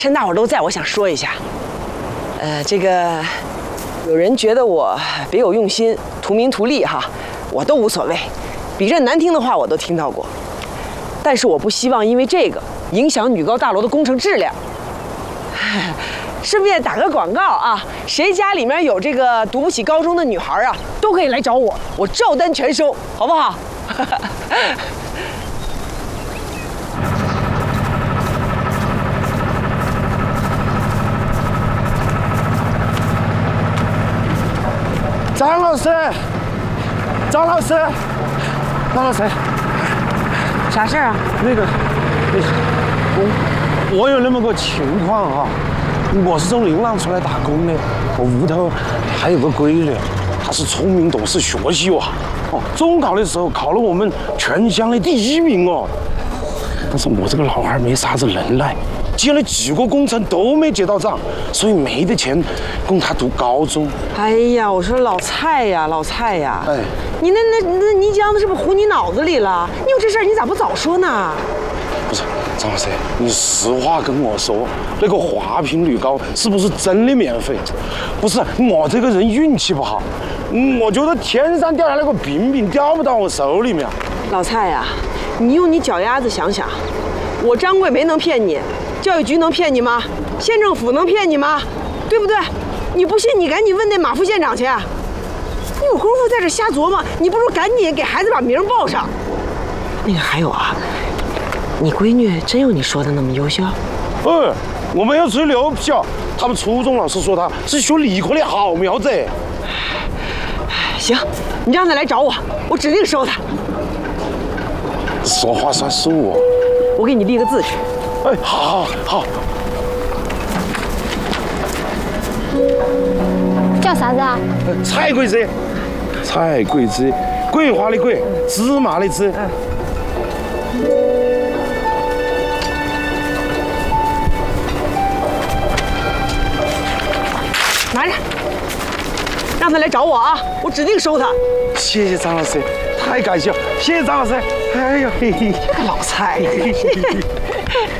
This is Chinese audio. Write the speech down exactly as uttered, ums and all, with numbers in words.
趁大伙都在，我想说一下，呃，这个有人觉得我别有用心、图名图利哈，我都无所谓，比这难听的话我都听到过。但是我不希望因为这个影响女高大楼的工程质量。顺便打个广告啊，谁家里面有这个读不起高中的女孩啊，都可以来找我，我照单全收，好不好？ 张老师，张老师，张老师， 啥事儿啊？ 那个，那个，我我有那么个情况哈、啊，我是从林浪出来打工的，我屋头还有个闺女，她是聪明懂事、学习哇，哦，中考的时候考了我们全乡的第一名哦。但是我这个老孩没啥子能耐，接了几个工程都没结到账，所以没得钱供他读高中。 哎呀，我说老蔡呀，老蔡呀， 哎， 你那那那泥浆子是不是糊你脑子里了？你有这事儿你咋不早说呢？ 不是，张老师，你实话跟我说，那个华坪女高是不是真的免费？不是，我这个人运气不好，我觉得天上掉下来个饼饼掉不到我手里面。 老蔡呀，你用你脚丫子想想，我张桂梅能骗你，教育局能骗你吗？县政府能骗你吗？对不对？你不信，你赶紧问那马副县长去。你有功夫在这瞎琢磨，你不如赶紧给孩子把名报上。那个还有啊，你闺女真有你说的那么优秀？ 哎，我没有吹牛皮啊！他们初中老师说她是学理科的好苗子。 行，你让她来找我，我指定收她。 说话算数哦。 我给你立个字去。 哎，好，好，好。 叫啥子啊？ 蔡桂枝，蔡桂枝，桂花的桂，芝麻的芝。 拿着，让他来找我啊！我指定收他。 谢谢张老师，太感谢了，谢谢张老师。哎呦，嘿嘿， 这个老蔡。